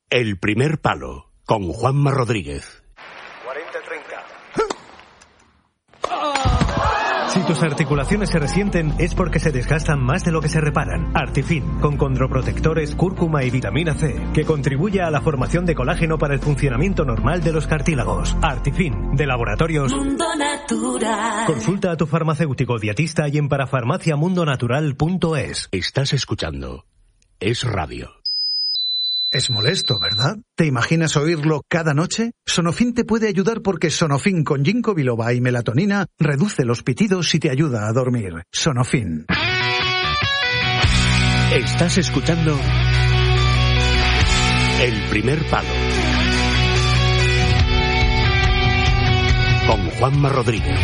El primer palo, con Juanma Rodríguez. 40-30. Si tus articulaciones se resienten es porque se desgastan más de lo que se reparan. Artifin, con condroprotectores, cúrcuma y vitamina C, que contribuye a la formación de colágeno para el funcionamiento normal de los cartílagos. Artifin, de Laboratorios Mundo Natural. Consulta a tu farmacéutico dietista y en parafarmaciamundonatural.es. Estás escuchando Es Radio. Es molesto, ¿verdad? ¿Te imaginas oírlo cada noche? Sonofin te puede ayudar porque Sonofin con ginkgo biloba y melatonina reduce los pitidos y te ayuda a dormir. Sonofin. Estás escuchando El primer palo, con Juanma Rodríguez.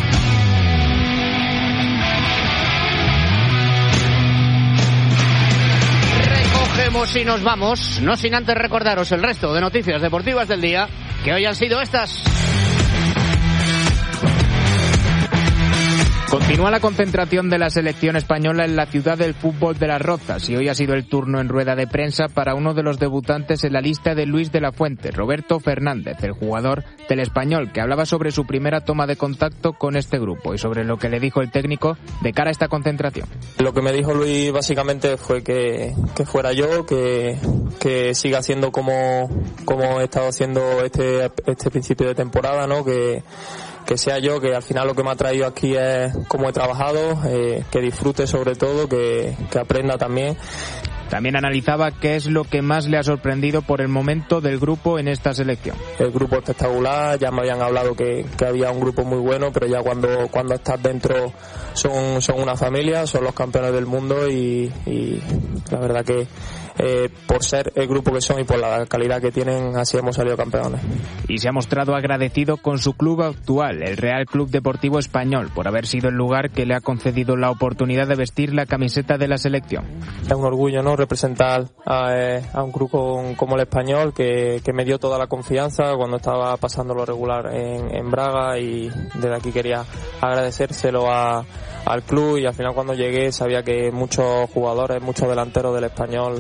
Y nos vamos, no sin antes recordaros el resto de noticias deportivas del día, que hoy han sido estas. Continúa la concentración de la selección española en la ciudad del fútbol de Las Rozas y hoy ha sido el turno en rueda de prensa para uno de los debutantes en la lista de Luis de la Fuente, Roberto Fernández, el jugador del Español, que hablaba sobre su primera toma de contacto con este grupo y sobre lo que le dijo el técnico de cara a esta concentración. Lo que me dijo Luis básicamente fue que fuera yo, que siga haciendo como he estado haciendo este principio de temporada, ¿no? Que sea yo, que al final lo que me ha traído aquí es cómo he trabajado, que disfrute sobre todo, que aprenda también. También analizaba qué es lo que más le ha sorprendido por el momento del grupo en esta selección. El grupo espectacular, ya me habían hablado que había un grupo muy bueno, pero ya cuando estás dentro son una familia, son los campeones del mundo y la verdad que por ser el grupo que son y por la calidad que tienen, así hemos salido campeones. Y se ha mostrado agradecido con su club actual, el Real Club Deportivo Español, por haber sido el lugar que le ha concedido la oportunidad de vestir la camiseta de la selección. Es un orgullo, ¿no?, representar a un grupo como el Español, que me dio toda la confianza cuando estaba pasando lo regular en Braga, y desde aquí quería agradecérselo al club, y al final cuando llegué sabía que muchos jugadores, muchos delanteros del Español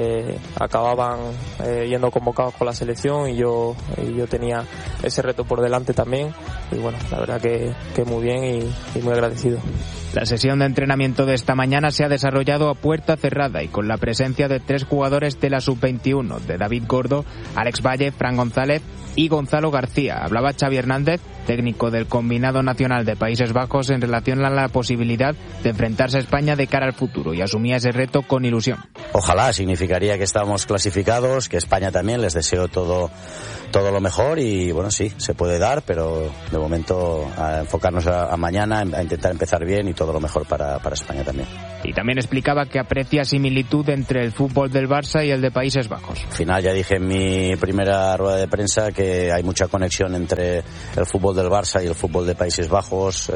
acababan yendo convocados con la selección, y yo tenía ese reto por delante también, y bueno, la verdad que muy bien y muy agradecido. La sesión de entrenamiento de esta mañana se ha desarrollado a puerta cerrada y con la presencia de 3 jugadores de la Sub-21, de David Gordo, Alex Valle, Fran González y Gonzalo García. Hablaba Xavi Hernández, técnico del combinado nacional de Países Bajos, en relación a la posibilidad de enfrentarse a España de cara al futuro, y asumía ese reto con ilusión. Ojalá, significaría que estamos clasificados, que España también, les deseo todo lo mejor, y bueno, sí, se puede dar, pero de momento a enfocarnos a mañana, a intentar empezar bien y todo lo mejor para España también. Y también explicaba que aprecia similitud entre el fútbol del Barça y el de Países Bajos. Al final ya dije en mi primera rueda de prensa que hay mucha conexión entre el fútbol del Barça y el fútbol de Países Bajos,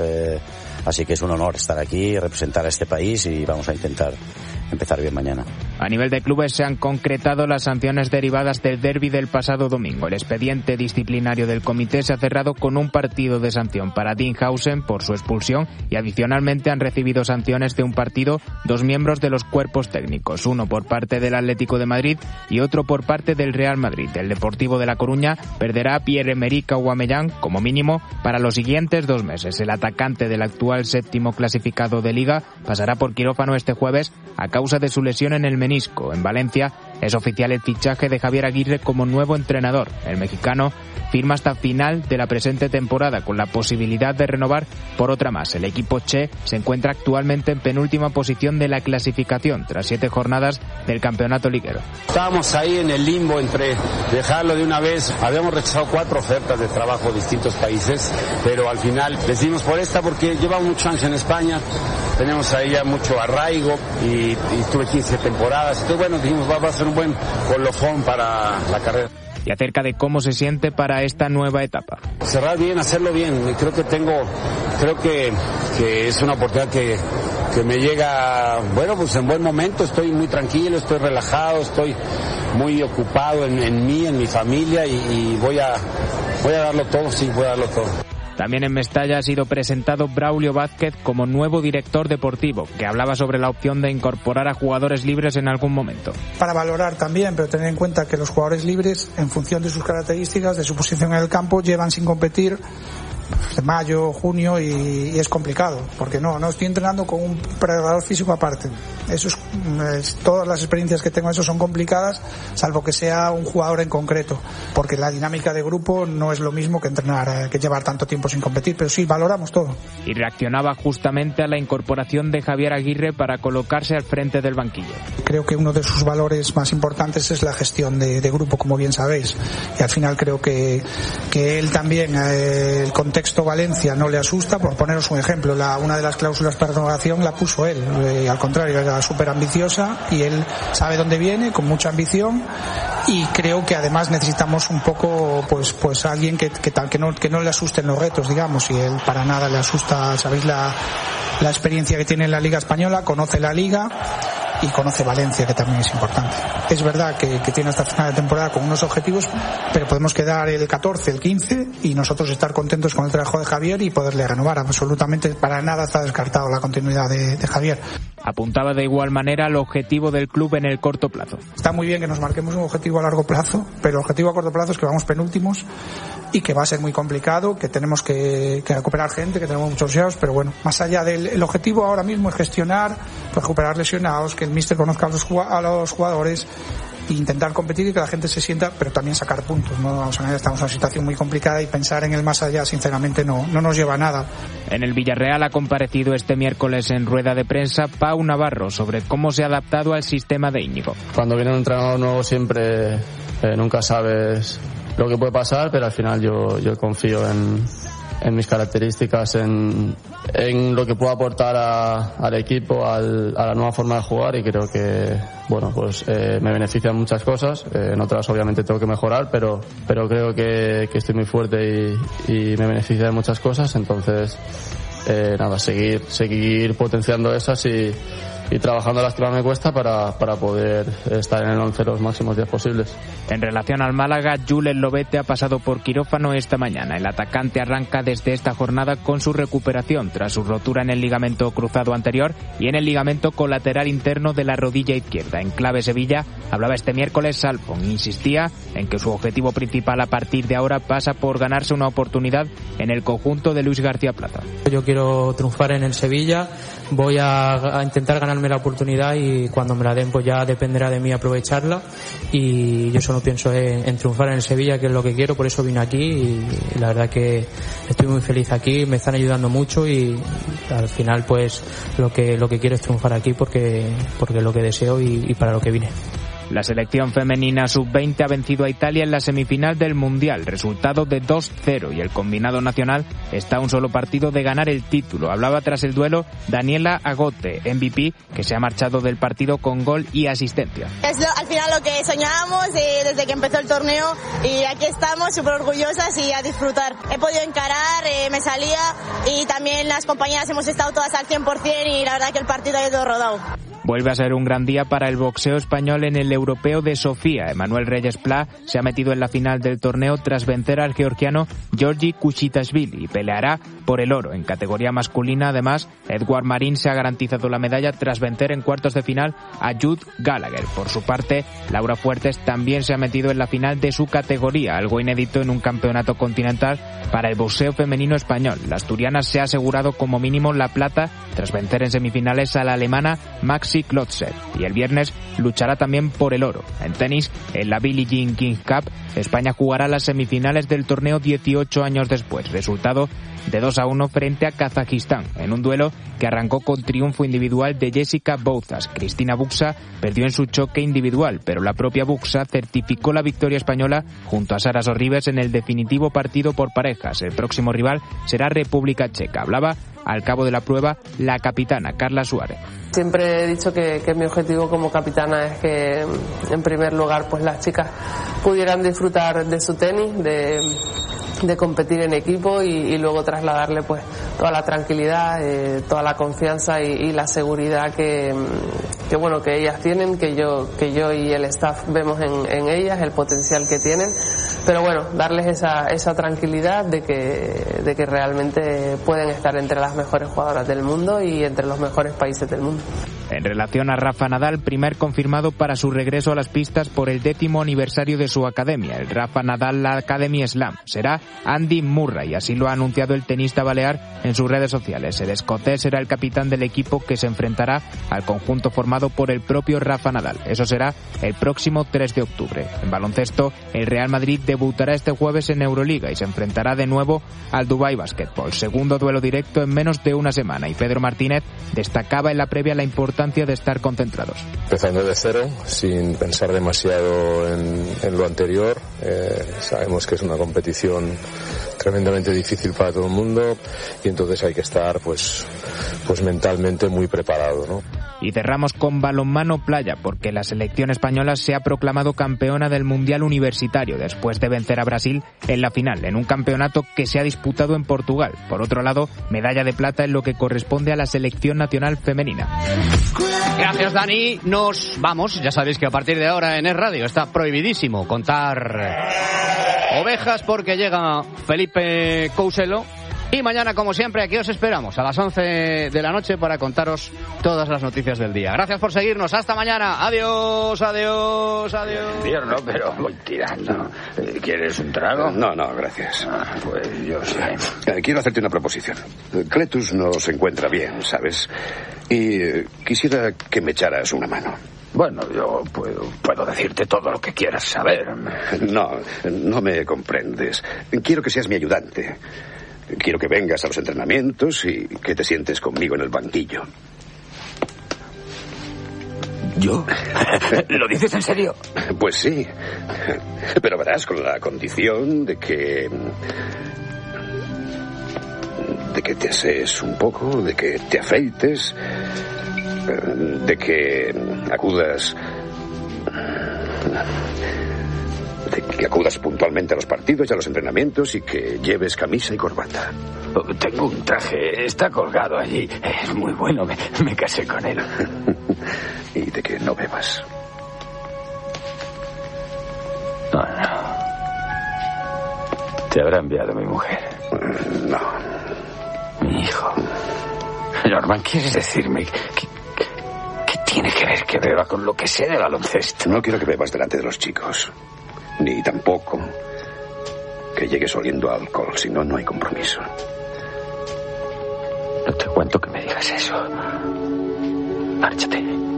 así que es un honor estar aquí, representar a este país, y vamos a intentar empezar bien mañana. A nivel de clubes se han concretado las sanciones derivadas del derbi del pasado domingo. El expediente disciplinario del comité se ha cerrado con un partido de sanción para Dean Hausen por su expulsión, y adicionalmente han recibido sanciones de un partido 2 miembros de los cuerpos técnicos, uno por parte del Atlético de Madrid y otro por parte del Real Madrid. El Deportivo de La Coruña perderá a Pierre-Emerick Aubameyang como mínimo para los siguientes 2 meses. El atacante del actual 7º clasificado de Liga pasará por quirófano este jueves a causa de su lesión en el menisco. En Valencia es oficial el fichaje de Javier Aguirre como nuevo entrenador. El mexicano firma hasta final de la presente temporada, con la posibilidad de renovar por otra más. El equipo Che se encuentra actualmente en penúltima posición de la clasificación tras 7 jornadas del campeonato liguero. Estábamos ahí en el limbo entre dejarlo de una vez. Habíamos rechazado 4 ofertas de trabajo de distintos países, pero al final decidimos por esta porque llevamos muchos años en España, tenemos ahí ya mucho arraigo y estuve 15 temporadas. Entonces bueno, dijimos va a ser un buen colofón para la carrera. Y acerca de cómo se siente para esta nueva etapa. Cerrar bien, hacerlo bien. Creo que es una oportunidad que me llega, bueno, pues en buen momento. Estoy muy tranquilo, estoy relajado, estoy muy ocupado en mí, en mi familia, y voy a darlo todo, sí, voy a darlo todo. También en Mestalla ha sido presentado Braulio Vázquez como nuevo director deportivo, que hablaba sobre la opción de incorporar a jugadores libres en algún momento. Para valorar también, pero tener en cuenta que los jugadores libres, en función de sus características, de su posición en el campo, llevan sin competir de mayo, junio y es complicado, porque no estoy entrenando con un preparador físico aparte. Eso es todas las experiencias que tengo, eso son complicadas, salvo que sea un jugador en concreto, porque la dinámica de grupo no es lo mismo que entrenar, que llevar tanto tiempo sin competir, pero sí, valoramos todo. Y reaccionaba justamente a la incorporación de Javier Aguirre para colocarse al frente del banquillo. Creo que uno de sus valores más importantes es la gestión de grupo, como bien sabéis, y al final creo que él también, el contexto Valencia no le asusta. Por poneros un ejemplo, una de las cláusulas para renovación la puso él, al contrario, era súper ambiciosa y él sabe dónde viene, con mucha ambición, y creo que además necesitamos un poco pues alguien que no le asusten los retos, digamos, y él para nada le asusta. Sabéis la experiencia que tiene en la Liga Española, conoce la Liga y conoce Valencia, que también es importante. Es verdad que tiene hasta final de temporada con unos objetivos, pero podemos quedar el 14, el 15 y nosotros estar contentos con el trabajo de Javier y poderle renovar. Absolutamente para nada está descartado la continuidad de Javier. Apuntaba de igual manera al objetivo del club en el corto plazo. Está muy bien que nos marquemos un objetivo a largo plazo, pero el objetivo a corto plazo es que vamos penúltimos y que va a ser muy complicado, que tenemos que recuperar gente, que tenemos muchos lesionados, pero bueno, más allá del objetivo ahora mismo es gestionar, recuperar lesionados, que el míster conozca a los jugadores e intentar competir y que la gente se sienta, pero también sacar puntos, ¿no? Vamos a ver, estamos en una situación muy complicada y pensar en el más allá sinceramente no nos lleva a nada. En el Villarreal ha comparecido este miércoles en rueda de prensa Pau Navarro sobre cómo se ha adaptado al sistema de Íñigo. Cuando viene un entrenador nuevo siempre nunca sabes lo que puede pasar, pero al final yo confío en mis características, en lo que puedo aportar al equipo, a la nueva forma de jugar, y creo que me benefician muchas cosas. En otras obviamente tengo que mejorar, pero creo que estoy muy fuerte y me beneficia de muchas cosas. Entonces seguir potenciando esas y trabajando las que más me cuesta para poder estar en el 11 los máximos días posibles. En relación al Málaga, Julen Lobete ha pasado por quirófano esta mañana. El atacante arranca desde esta jornada con su recuperación tras su rotura en el ligamento cruzado anterior y en el ligamento colateral interno de la rodilla izquierda. En clave Sevilla hablaba este miércoles Salpon. Insistía en que su objetivo principal a partir de ahora pasa por ganarse una oportunidad en el conjunto de Luis García Plaza. Yo quiero triunfar en el Sevilla, voy a intentar ganarme la oportunidad y cuando me la den pues ya dependerá de mí aprovecharla, y yo solo pienso en triunfar en el Sevilla, que es lo que quiero. Por eso vine aquí y la verdad que estoy muy feliz aquí, me están ayudando mucho y al final pues lo que quiero es triunfar aquí porque es lo que deseo y para lo que vine. La selección femenina sub-20 ha vencido a Italia en la semifinal del Mundial, resultado de 2-0, y el combinado nacional está a un solo partido de ganar el título. Hablaba tras el duelo Daniela Agote, MVP, que se ha marchado del partido con gol y asistencia. Es al final lo que soñábamos desde que empezó el torneo, y aquí estamos súper orgullosas y a disfrutar. He podido encarar, me salía, y también las compañeras hemos estado todas al 100% y la verdad que el partido ha ido rodado. Vuelve a ser un gran día para el boxeo español en el Europeo de Sofía. Emanuel Reyes Pla se ha metido en la final del torneo tras vencer al georgiano Georgi Kuchitashvili y peleará por el oro. En categoría masculina, además, Edward Marín se ha garantizado la medalla tras vencer en cuartos de final a Jude Gallagher. Por su parte, Laura Fuertes también se ha metido en la final de su categoría, algo inédito en un campeonato continental para el boxeo femenino español. La asturiana se ha asegurado como mínimo la plata tras vencer en semifinales a la alemana Maxi Klotzer, y el viernes luchará también por el oro. En tenis, en la Billie Jean King Cup, España jugará las semifinales del torneo 18 años después. Resultado de 2-1 frente a Kazajistán, en un duelo que arrancó con triunfo individual de Jessica Bouzas. Cristina Buxa perdió en su choque individual, pero la propia Buxa certificó la victoria española junto a Sara Sorribes en el definitivo partido por parejas. El próximo rival será República Checa. Hablaba al cabo de la prueba la capitana Carla Suárez. Siempre he dicho que mi objetivo como capitana es que, en primer lugar, pues las chicas pudieran disfrutar de su tenis, de competir en equipo y luego trasladarle pues toda la tranquilidad, toda la confianza y la seguridad que bueno, que ellas tienen, que yo y el staff vemos en ellas, el potencial que tienen, pero bueno, darles esa tranquilidad de que realmente pueden estar entre las mejores jugadoras del mundo y entre los mejores países del mundo. En relación a Rafa Nadal, primer confirmado para su regreso a las pistas por el 10º aniversario de su academia, el Rafa Nadal Academy Slam. Será Andy Murray, así lo ha anunciado el tenista balear en sus redes sociales. El escocés será el capitán del equipo que se enfrentará al conjunto formado por el propio Rafa Nadal. Eso será el próximo 3 de octubre. En baloncesto, el Real Madrid debutará este jueves en Euroliga y se enfrentará de nuevo al Dubai Basketball. Segundo duelo directo en menos de una semana, y Pedro Martínez destacaba en la previa la importancia de estar concentrados. Empezando de cero, sin pensar demasiado en lo anterior. Sabemos que es una competición tremendamente difícil para todo el mundo y entonces hay que estar pues mentalmente muy preparado, ¿no? Y cerramos con balonmano playa, porque la selección española se ha proclamado campeona del Mundial Universitario después de vencer a Brasil en la final, en un campeonato que se ha disputado en Portugal. Por otro lado, medalla de plata en lo que corresponde a la selección nacional femenina. Gracias, Dani. Nos vamos. Ya sabéis que a partir de ahora en Es Radio está prohibidísimo contar ovejas porque llega Felipe Couselo. Y mañana, como siempre, aquí os esperamos a las 11 de la noche para contaros todas las noticias del día. Gracias por seguirnos. Hasta mañana. Adiós, adiós, adiós. Invierno, pero voy tirando. ¿Quieres un trago? No, gracias. Pues yo sé. Quiero hacerte una proposición. Cletus no se encuentra bien, ¿sabes? Y quisiera que me echaras una mano. Bueno, yo puedo decirte todo lo que quieras saber. No me comprendes. Quiero que seas mi ayudante. Quiero que vengas a los entrenamientos y que te sientes conmigo en el banquillo. ¿Yo? ¿Lo dices en serio? Pues sí. Pero verás, con la condición de que te asees un poco, de que te afeites, de que acudas puntualmente a los partidos y a los entrenamientos y que lleves camisa y corbata. Tengo un traje, está colgado allí. Es muy bueno, me casé con él. Y de que no bebas. No. Te habrá enviado mi mujer. No. Mi hijo. Norman, ¿quieres decirme que tiene que ver que beba con lo que sé de baloncesto? No quiero que bebas delante de los chicos. Ni tampoco que llegues oliendo a alcohol, si no, no hay compromiso. No te aguanto que me digas eso. Márchate.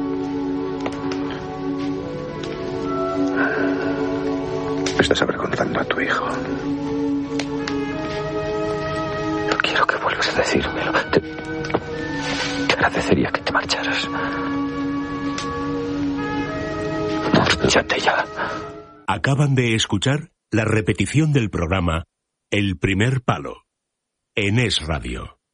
Estás avergonzando a tu hijo. No quiero que vuelvas a decírmelo. Te agradecería que te marcharas. Márchate ya. Acaban de escuchar la repetición del programa El Primer Palo en Es Radio.